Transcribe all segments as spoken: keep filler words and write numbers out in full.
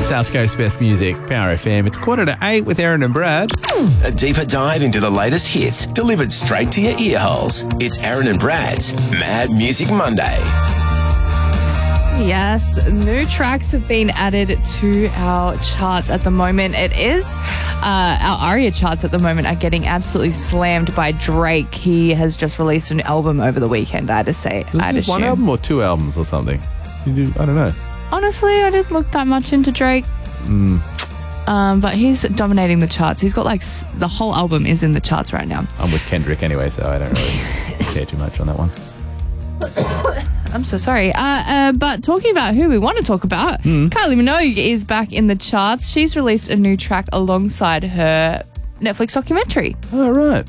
South Coast Best Music, Power F M. It's quarter to eight with Aaron and Brad. A deeper dive into the latest hits delivered straight to your ear holes. It's Aaron and Brad's Mad Music Monday. Yes, new tracks have been added to our charts at the moment. It is, uh, our ARIA charts at the moment are getting absolutely slammed by Drake. He has just released an album over the weekend, I had to say. Is I'd this one assume. album or two albums or something? You do, I don't know. Honestly, I didn't look that much into Drake. Mm. Um, but he's dominating the charts. He's got like, s- the whole album is in the charts right now. I'm with Kendrick anyway, so I don't really care too much on that one. I'm so sorry. Uh, uh, but talking about who we want to talk about, Mm. Kylie Minogue is back in the charts. She's released a new track alongside her Netflix documentary. Oh, right.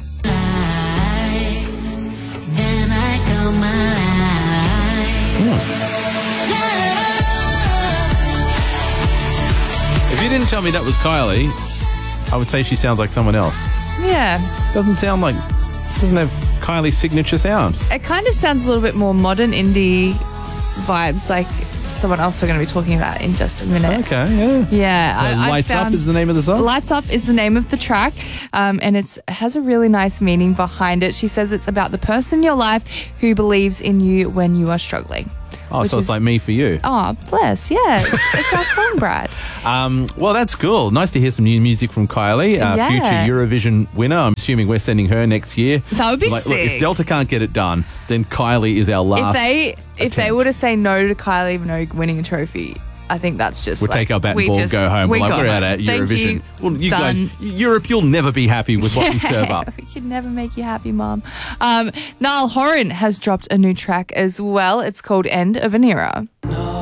If you didn't tell me that was Kylie, I would say she sounds like someone else. Yeah. Doesn't sound like, doesn't have Kylie's signature sound. It kind of sounds a little bit more modern indie vibes, like someone else we're going to be talking about in just a minute. Okay, yeah. Yeah. So I, I Lights found- Up is the name of the song? Lights Up is the name of the track, um, and it's, it has a really nice meaning behind it. She says it's about the person in your life who believes in you when you are struggling. Oh, which so it's is- like me for you. Oh, bless. Yeah. It's, it's our song, Brad. Um, well, that's cool. Nice to hear some new music from Kylie, uh, Yeah. future Eurovision winner. I'm assuming we're sending her next year. That would be Like, look, sick. if Delta can't get it done, then Kylie is our If last. they if they attempt. were to say no to Kylie Minogue winning a trophy, I think that's just We'll like, take our bat we and ball, just- go home. we We're like, go we're out home. at Thank Eurovision. you. Well, you Done. guys, Europe, you'll never be happy with what we serve up. We could never make you happy, Mom. Um, Niall Horan has dropped a new track as well. It's called End of an Era.